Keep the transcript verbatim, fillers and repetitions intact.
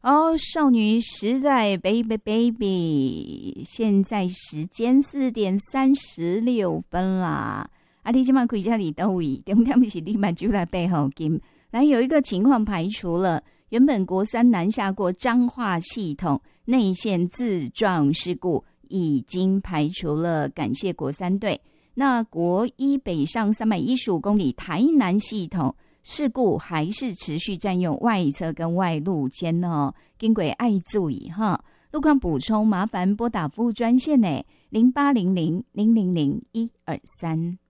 哦，少女时代 ，baby baby， 现在时间四点三十六分啦。啊，你今晚回家里都位，重点是你满就来背后金。来，有一个情况排除了，原本国三南下过彰化系统内线自撞事故，已经排除了，感谢国三队。那国一北上三百一十五公里台南系统事故还是持续占用外侧跟外路间哦，经过爱注意哈。路况补充，麻烦拨打服务专线呢，零八零零零零零一二三。